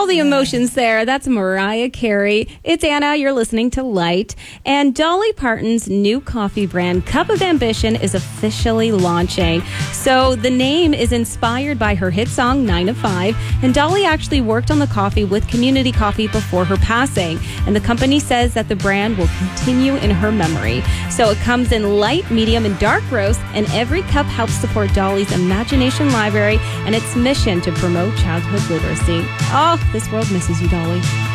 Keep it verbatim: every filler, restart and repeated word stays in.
All the emotions there. That's Mariah Carey. It's Anna. You're listening to Light. And Dolly Parton's new coffee brand, Cup of Ambition, is officially launching. So the name is inspired by her hit song, nine to five. And Dolly actually worked on the coffee with Community Coffee before her passing. And the company says that the brand will continue in her memory. So it comes in light, medium, and dark roast. And every cup helps support Dolly's Imagination Library and its mission to promote childhood literacy. Oh, this world misses you, Dolly.